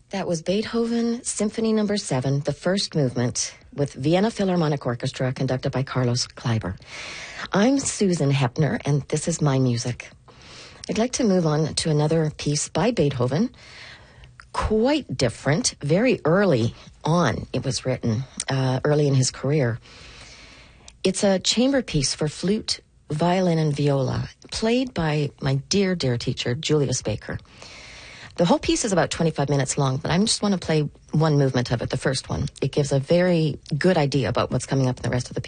That was Beethoven Symphony No. 7, the first movement, with Vienna Philharmonic Orchestra, conducted by Carlos Kleiber. I'm Susan Hepner, and this is my music. I'd like to move on to another piece by Beethoven, quite different. Very early on it was written, early in his career. It's a chamber piece for flute, violin, and viola, played by my dear, dear teacher, Julius Baker. The whole piece is about 25 minutes long, but I just want to play one movement of it, the first one. It gives a very good idea about what's coming up in the rest of the piece.